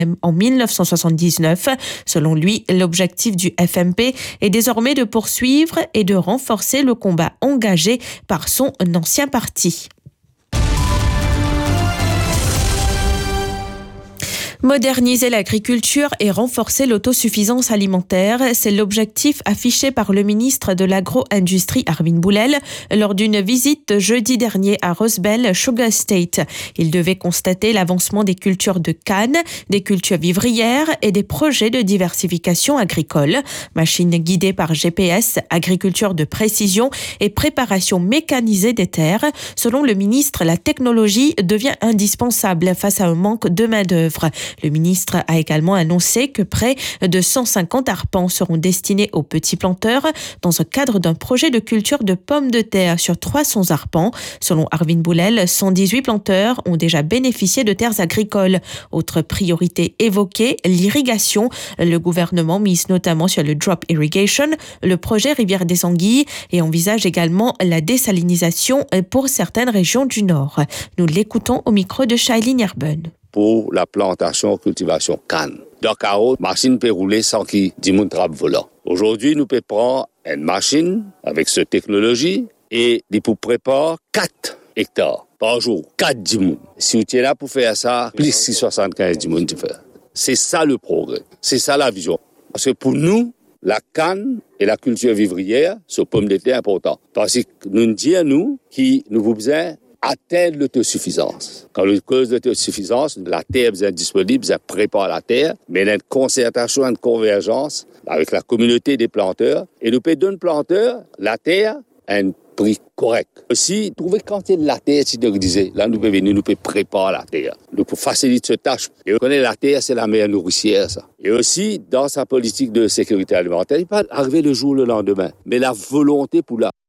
en 1979. Selon lui, l'objectif du FMP est désormais de poursuivre et de renforcer le combat engagé par son ancien parti. Moderniser l'agriculture et renforcer l'autosuffisance alimentaire, c'est l'objectif affiché par le ministre de l'Agro-Industrie Arvin Boulel lors d'une visite jeudi dernier à Rosebel, Sugar State. Il devait constater l'avancement des cultures de canne, des cultures vivrières et des projets de diversification agricole. Machines guidées par GPS, agriculture de précision et préparation mécanisée des terres. Selon le ministre, la technologie devient indispensable face à un manque de main-d'œuvre. Le ministre a également annoncé que près de 150 arpents seront destinés aux petits planteurs dans le cadre d'un projet de culture de pommes de terre sur 300 arpents. Selon Arvin Boulel, 118 planteurs ont déjà bénéficié de terres agricoles. Autre priorité évoquée, l'irrigation. Le gouvernement mise notamment sur le drop irrigation, le projet Rivière des Anguilles et envisage également la désalinisation pour certaines régions du Nord. Nous l'écoutons au micro de Shailene Yerben. Pour la plantation, cultivation canne. Donc, machine peut rouler sans qu'il y ait trappe volant. Aujourd'hui, nous pouvons prendre une machine avec cette technologie et nous pouvons préparer 4 hectares par jour, 4 dimoun. Si vous êtes là pour faire ça, plus de 75 dimoun tu fais. C'est ça le progrès. C'est ça la vision. Parce que pour nous, la canne et la culture vivrière, ce pomme de terre important. Parce que nous disons, que nous avons besoin atteindre l'autosuffisance. Quand on cause l'autosuffisance, la terre est disponible, ça prépare la terre, mais il y a une concertation, une convergence avec la communauté des planteurs. Et nous pouvons donner aux planteurs la terre à un prix correct. Aussi, trouver quantité de la terre, si vous disiez, là nous pouvons venir, nous pouvons préparer la terre. Nous pouvons faciliter cette tâche. Et on connaît la terre, c'est la meilleure nourricière, ça. Et aussi, dans sa politique de sécurité alimentaire, il peut arriver le jour, le lendemain. Mais la volonté pour la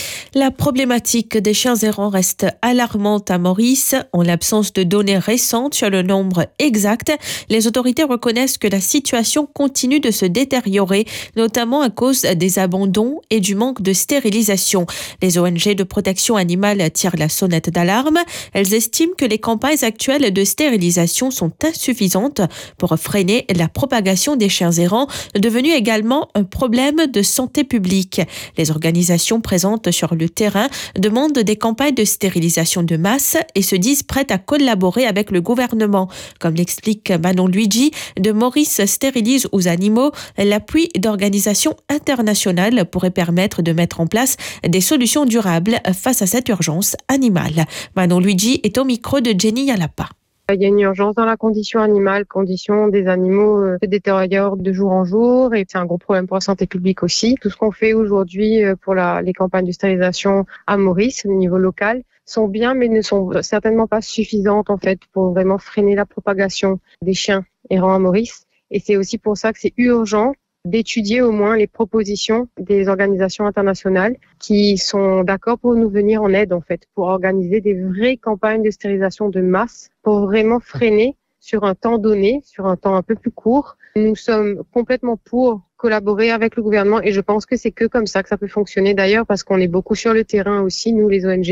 La problématique des chiens errants reste alarmante à Maurice. En l'absence de données récentes sur le nombre exact, les autorités reconnaissent que la situation continue de se détériorer, notamment à cause des abandons et du manque de stérilisation. Les ONG de protection animale tirent la sonnette d'alarme. Elles estiment que les campagnes actuelles de stérilisation sont insuffisantes pour freiner la propagation des chiens errants, devenu également un problème de santé publique. Les organisations présentes sur le terrain demandent des campagnes de stérilisation de masse et se disent prêtes à collaborer avec le gouvernement. Comme l'explique Manon Luigi de Maurice Stérilise aux animaux, l'appui d'organisations internationales pourrait permettre de mettre en place des solutions durables face à cette urgence animale. Manon Luigi est au micro de Jenny Yalapa. Il y a une urgence dans la condition animale, condition des animaux se détériorent de jour en jour et c'est un gros problème pour la santé publique aussi. Tout ce qu'on fait aujourd'hui pour les campagnes de stérilisation à Maurice au niveau local sont bien mais ne sont certainement pas suffisantes en fait pour vraiment freiner la propagation des chiens errants à Maurice. Et c'est aussi pour ça que c'est urgent d'étudier au moins les propositions des organisations internationales qui sont d'accord pour nous venir en aide en fait, pour organiser des vraies campagnes de stérilisation de masse, pour vraiment freiner sur un temps donné, sur un temps un peu plus court. Nous sommes complètement pour collaborer avec le gouvernement et je pense que c'est que comme ça que ça peut fonctionner d'ailleurs parce qu'on est beaucoup sur le terrain aussi, nous les ONG.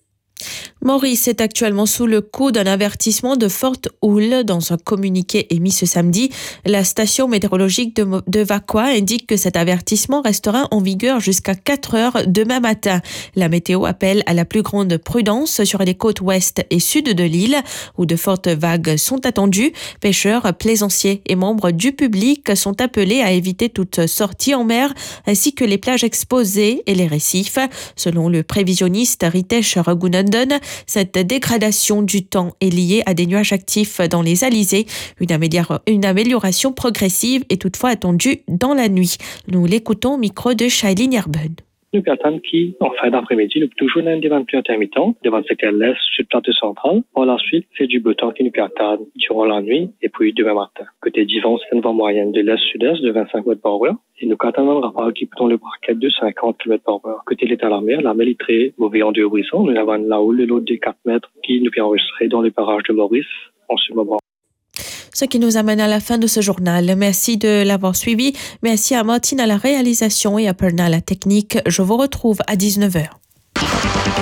Maurice est actuellement sous le coup d'un avertissement de forte houle. Dans un communiqué émis ce samedi, la station météorologique de Vaqua indique que cet avertissement restera en vigueur jusqu'à 4 heures demain matin. La météo appelle à la plus grande prudence sur les côtes ouest et sud de l'île, où de fortes vagues sont attendues. Pêcheurs, plaisanciers et membres du public sont appelés à éviter toute sortie en mer, ainsi que les plages exposées et les récifs. Selon le prévisionniste Ritesh Raghunandan, cette dégradation du temps est liée à des nuages actifs dans les alizés. Une amélioration progressive est toutefois attendue dans la nuit. Nous l'écoutons au micro de Shailene Yerben. Nous attendons qu'en fin d'après-midi, nous toujours un des vents plus intermittents devant le secteur l'est sur le plateau central. Par la suite, c'est du beau temps qui nous attend durant la nuit et puis demain matin. Côté divan, c'est une vent moyenne de l'est-sud-est de 25 km par heure. Et nous attendons un rapport qui peut dans le braquet de 50 km par heure. Côté l'état de la mer est très mauvais en deux horizons. Nous avons la houle de l'eau de 4 mètres qui nous peut enregistrer dans les parages de Maurice en ce moment. Ce qui nous amène à la fin de ce journal. Merci de l'avoir suivi. Merci à Martine à la réalisation et à Perna à la technique. Je vous retrouve à 19h.